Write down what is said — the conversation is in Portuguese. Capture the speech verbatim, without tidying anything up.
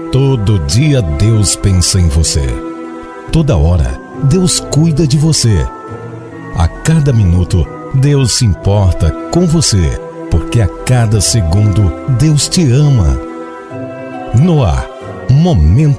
Todo dia Deus pensa em você. Toda hora Deus cuida de você. A cada minuto Deus se importa com você, porque a cada segundo Deus te ama. No ar, Momento